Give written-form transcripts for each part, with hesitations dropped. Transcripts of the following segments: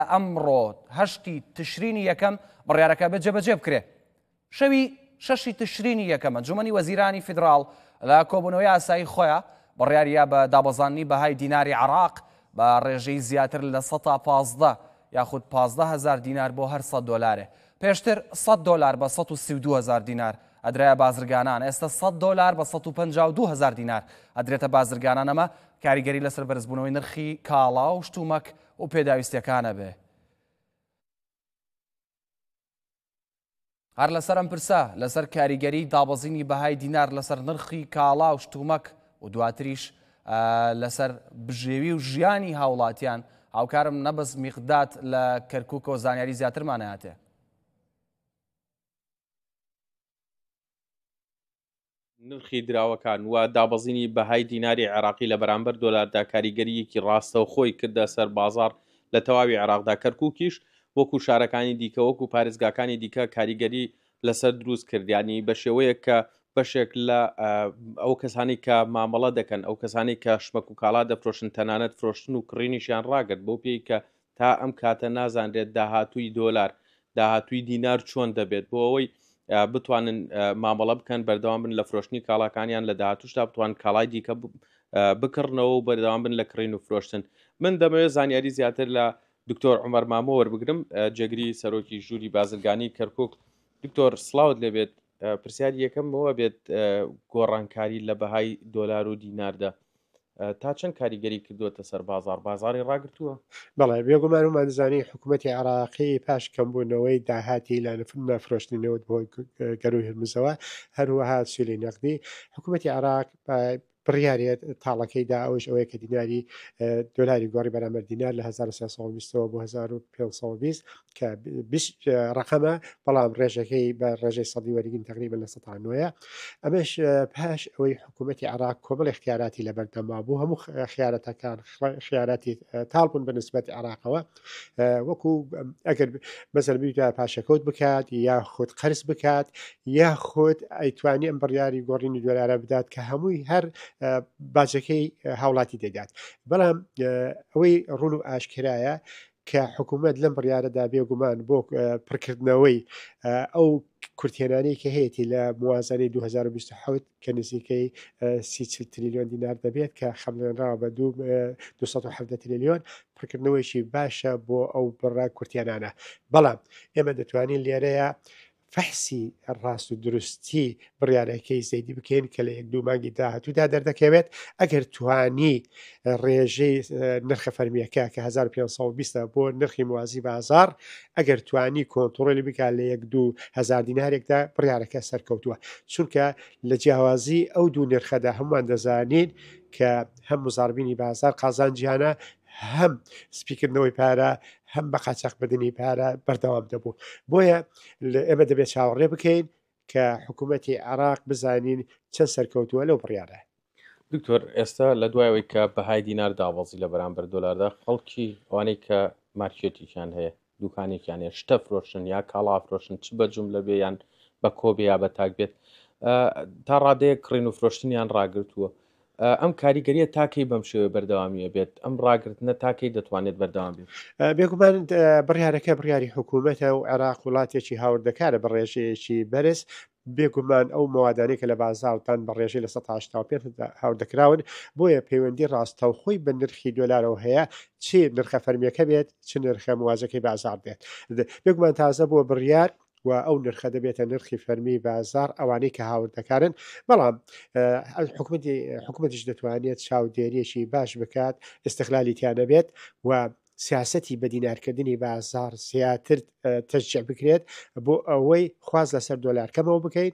ئەمڕۆ 8 تشرینی یەکەم بڕیارەکە بێت جێبەجێ بکرێت. شەوی 6 تشرینی یەکەمە جومەنی وەزیرانی فیدراڵ لە کۆبوونەوەی ئاسایی خۆیان بڕیاریە بە دابەزاندنی بەهای دیناری عێراق بە ڕێژەی زیاتر لە 115 یاخود 15,000 دینار بۆ هەر $100. پێشتر $100 بە 132,000 دینار ئەدرایە بازرگانان، ئێستا $100 بە 152,000 دینار ئەدرێتە بازرگانان. ئەمە کاریگەری لەسەر بەرزبوونەوەی نرخی کاڵا و شتومەک و پێداویستیەکانە بێ. هەر لەسەر ئەم پرسە لەسەر کاریگەری دابەزینی بەهای دینار لەسەر نرخی کاڵا و شتومەک و دواتریش لەسەر بژێوی و ژیانی هاوڵاتیان هاوکارم نەبەست میقدات لە کەرکووک و زانیاری زیاترمانەیاتێ. نرخی دراوەکان و دابەزینی بەهای دیناری عێراقی لە بەرامبەر دۆلاردا کاریگەریەکی ڕاستە و خۆی کردە سەر بازار لە تەواوی عێراقدا. کەرکووکیش وەکو شارەکانی دیکە وەکو پارێزگاکانی دیکە کاریگەری لەسەر دروست کردیانی بە شێوەیە کە بەشێک لە ئەو کەسانی کە مامەڵە دەکەن، ئەو کەسانی کە شمەک و کاڵا دەفرۆشن، تەنانەت فرۆشتن و کڕینیشیان ڕاگرت بۆ پێی کە تا ئەم کاتە نازانرێت داهاتووی دۆلار داهاتووی دینار چۆن دەبێت بۆ ئەوەی بتوانن مامەڵە بکەن بەردەوام بن لە فرۆشتنی کاڵاکانیان لە داهاتووشدا بتوان کاڵای دیکە بکڕنەوە و بەردەوام بن لە کڕین و فرۆشتن. من دەمەوێت زانیاری زیاتر لە دکتۆر عومەر مامۆ وەربگرم، جێگری سەرۆکی ژووری بازرگانی کەرکووک. دکتۆر سڵاوت لێبێت، پرسیاری یەکەمەوە بێت گۆڕانکاری لە بەهای دۆلار و دیناردا تا چەند کاریگەری کردووەتە سەر بازاری ڕاگرتووە؟ بەڵێ بێگومان ومان دەزانی حکوومەتی عێراقی پاش کەمبوونەوەی داهاتی لە نەفرۆشتنەوەت بۆ گەروی هەرمزەوە هەروەها سوێلی نەقدی حکوومەتی عێراق بڕیارێت تاڵەکەیدا ئەوش ئەوەیە کە دیناری دۆلاری گۆڕی بەرامبەر دینار لە 1320 بۆ 1520 کە ڕقەمە، بەڵام ڕێژەکەی بە ڕێژەی سەدی وەرگین تقریبا لە 1990. ئەمەش پاش ئەوەی حکوومەتی عێراق کۆمەڵ اختیاراتی لە بەردەما بوو، هەموو خیارەتەکان خیاراتی تاڵبوون بە نسبەت عێراقەوە، وەکو ئەگەر مەسەر بیتە پاشەکەوت بکات یا خۆت قەرز بکات یا خۆت ئەیتوانی ئەم بڕیاری گۆڕینی دۆلارە بدات کە هەمووی هەر باجەکەی هاوڵاتی دەدات. بەڵام ئەوەی ڕوون و ئاشکرایە کە حکوومەت لەم بڕیارەدا بێگومان بۆ پڕکردنەوەی ئەو کورتێنانەی کە هەیەی لە موازنەی 2027 کە نزیکەی 30 تریلیۆن دینار دەبێت کە خەملێنراوە بە 270 تریلیۆن پڕکردنەوەیشی باشە بۆ ئەو بڕا کورتێنانە. بەڵام ئێمە دەتوانین لێرەیە فەحسی ڕاست و درستی بڕیارەکەی زەیدی بکەین کە لە 1-2 مانگی داهاتوودا دەردەکەوێت. ئەگەر توانی ڕێژەی نرخە فەرمیەکە کە 1520 بۆ نرخی موازی بازار ئەگەر توانی کۆنتڕۆلی بکات لە 1-2 هزار دینارێکدا بڕیارەکە سەرکەوتووە، چونکە لە جیاوازی ئەو دوو نرخەدا هەمووان دەزانین کە هەم مزاربینی بازار قازانجیانە، هەم سپیکردنەوەی پارە، هەم بە قاچاق بردننی پارە بەردەوام دەبوو. بۆیە ئێمە دەبێت چاوەڕێ بکەین کە حکوومەتی عێراق بزانین چەند سەرکەوتووە لەو بڕیارە. دکتۆر ئێستا لە دوایەوەی کە بەهای دینار داوەزی لە بەرامبەر دۆلاردا خەڵکی ئەوانەی کە مارکێتیشان هەیە، دوکانێکیان هەیە، شتە فرۆشن یا کاڵا فرۆشن، چ بە جوملە بێ یان بە کۆبێ یا بە تاک بێت، تا ڕادەیە کڕین و فرۆشتنیان ڕاگرتووە. ئەم کاریگەریە تاکەی بەم شێوە بەردەوامیە بێت، ئەم ڕاگرتنە تاکەی دەتوانێت بەردەوام بێت. بێگومان بڕیارەکە بڕیاری حکوومەتە و عێراق وڵاتێکی هاوردەکارە بە ڕێژەیەکی بەرز. بێگومان ئەو موادانەی کە لە بازارتان بە ڕێژەی لە 1985 هاوردەکراون، بۆیە پەیوەندی ڕاستەوخۆی بە نرخی دۆلارەوە هەیە، چی نرخە فەرمیەکە بێت چ نرخە موازەکەی بازار بێت. بێگومان تازە بۆ بڕیار و ئەو نرخە دەبێتە نرخی فەرمی بازار ئەوانەی کە هاوردەکارن. بەڵام حکوومەتیش دەتوانێت چاودێریەکی باش بکات، استقلالی تیانە بێت و سیاسەتی بە دینارکردنی بازار زیاتر تەشجیع بکرێت بۆ ئەوەی خواز لەسەر دۆلار کەمەوە بکەین،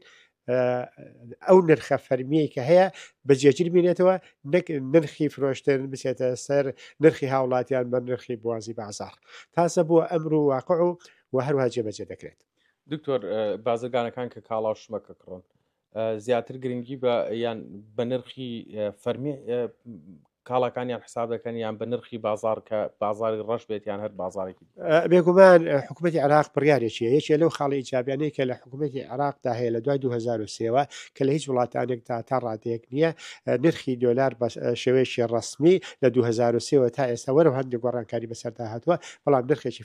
ئەو نرخە فەرمیەی کە هەیە بەجێگیر بینێتەوە، نرخی فرۆشتن بچێتە سەر نرخی هاوڵاتیان بە نرخی بوازی بازار. تازە بۆ ئەمر و واقع و هەروها جێبەجێ دەکرێت. دکتۆر بازرگانەکان کە کاڵا و شمەکە کڕۆن زیاتر گرنگی بە یان بە نرخی فەرمی کاڵەکانیان حساب دەکەن یان بە نرخی بازار کە بازاری ڕەش بێت یان هەر بازارێکی؟ بێگومان حکوومەتی عێراق بڕیارێکیە، یەکێ لەو خاڵی ئیجابیانەی کە لە حکوومەتی عێراقدا هەیە لە دوای 2003ەوە کە لە هیچ وڵاتانێکدا تا ڕادەیەک نییە نرخی دۆلار بە شێوەیەکی ڕسمی لە 2003ەوە تا ئێستا وەرە هەندێک گۆڕانکاری بەسەردا هاتووە، بەڵام نرخێکی